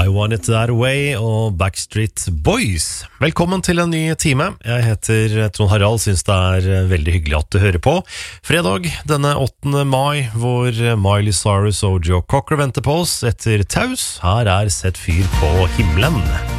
I Want It That Way og Backstreet Boys. Velkommen til en ny time. Jeg heter Trond Harald, synes det veldig hyggelig at du hører på. Fredag denne 8. mai, hvor Miley Cyrus og Joe Cocker venter på oss etter taus. Her Sett fyr på himmelen.